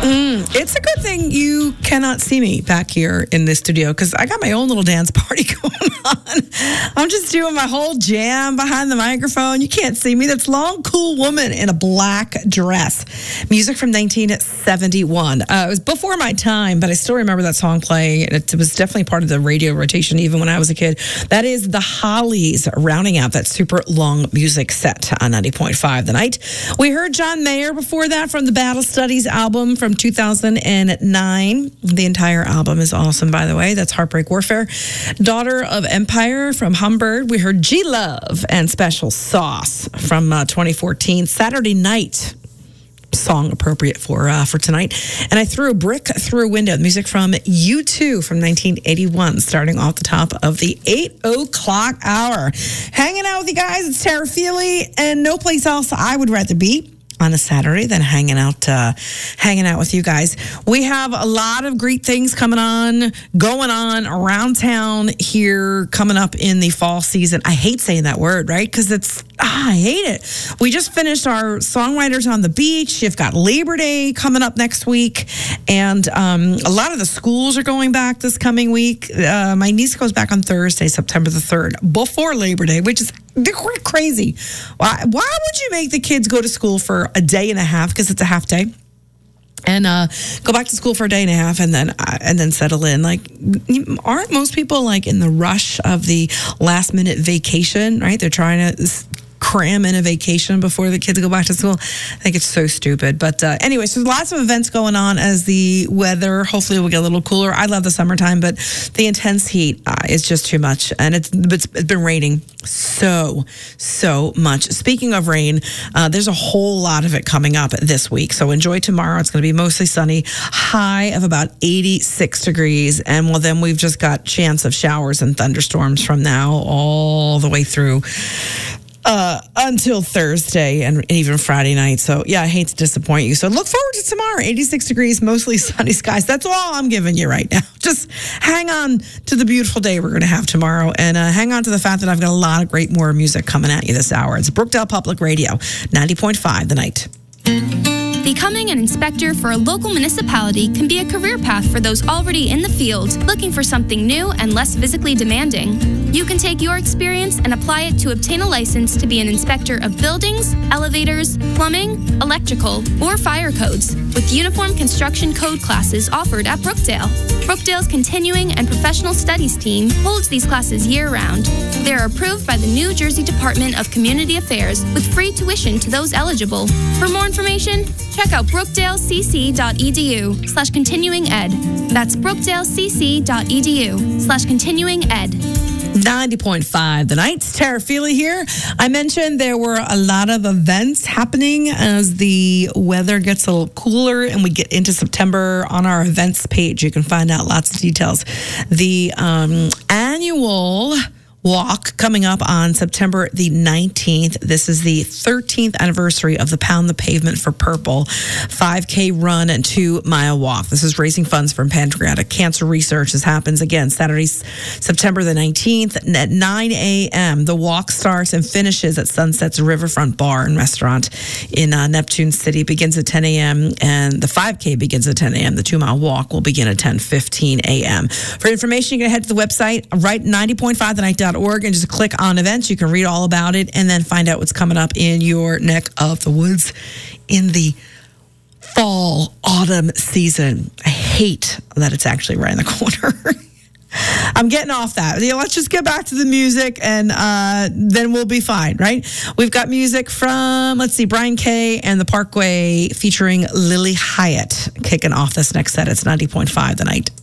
It's a good thing you cannot see me back here in this studio because I got my own little dance party going on. I'm just doing my whole jam behind the microphone. You can't see me. That's Long Cool Woman in a black dress. Music from 1971. It was before my time, but I still remember that song playing. It was definitely part of the radio rotation even when I was a kid. That is the Hollies rounding out that super long music set on 90.5 The Night. We heard John Mayer before that from the Battle Studies album from 2009. The entire album is awesome, by the way. That's Heartbreak Warfare. Daughter of Empire from Humbird. We heard G-Love and Special Sauce from 2014. Saturday Night song appropriate for tonight. And I threw a brick through a window. Music from U2 from 1981, starting off the top of the 8 o'clock hour. Hanging out with you guys, it's Tara Feely, and no place else I would rather be on a Saturday than hanging out with you guys. We have a lot of great things going on around town here coming up in the fall season. I hate saying that word, right? Because I hate it. We just finished our Songwriters on the Beach. You've got Labor Day coming up next week. And a lot of the schools are going back this coming week. My niece goes back on Thursday, September the 3rd, before Labor Day, which is crazy. Why would you make the kids go to school for a day and a half, because it's a half day, and go back to school for a day and a half and then settle in? Like, aren't most people like in the rush of the last minute vacation, right? They're trying to cram in a vacation before the kids go back to school. I think it's so stupid. But anyway, so lots of events going on as the weather hopefully will get a little cooler. I love the summertime, but the intense heat is just too much. And it's been raining so much. Speaking of rain, there's a whole lot of it coming up this week. So enjoy tomorrow. It's going to be mostly sunny, high of about 86 degrees. And well, then we've just got chance of showers and thunderstorms from now all the way through until Thursday and even Friday night. So, yeah, I hate to disappoint you. So look forward to tomorrow. 86 degrees, mostly sunny skies. That's all I'm giving you right now. Just hang on to the beautiful day we're going to have tomorrow, and hang on to the fact that I've got a lot of great more music coming at you this hour. It's Brookdale Public Radio, 90.5 The Night. Becoming an inspector for a local municipality can be a career path for those already in the field, looking for something new and less physically demanding. You can take your experience and apply it to obtain a license to be an inspector of buildings, elevators, plumbing, electrical, or fire codes, with uniform construction code classes offered at Brookdale. Brookdale's Continuing and Professional Studies team holds these classes year-round. They are approved by the New Jersey Department of Community Affairs with free tuition to those eligible. For more information, check out brookdalecc.edu/continuinged. That's brookdalecc.edu/continuinged. 90.5 The Night's Tara Feely here. I mentioned there were a lot of events happening as the weather gets a little cooler and we get into September. On our events page, you can find out lots of details. The annual walk coming up on September the 19th. This is the 13th anniversary of the Pound the Pavement for Purple 5K run and 2-mile walk. This is raising funds for pancreatic cancer research. This happens again Saturday, September the 19th at 9 a.m. The walk starts and finishes at Sunset's Riverfront Bar and Restaurant in Neptune City. Begins at 10 a.m. and the 5K begins at 10 a.m. The 2-mile walk will begin at 10:15 a.m. For information, you can head to the website, right, 90.5thenight.org, and just click on events. You can read all about it and then find out what's coming up in your neck of the woods in the fall, autumn season. I hate that it's actually right in the corner. I'm getting off that. Let's just get back to the music, and then we'll be fine, right? We've got music from, Brian Kay and the Parkway featuring Lily Hyatt kicking off this next set. It's 90.5 The Night.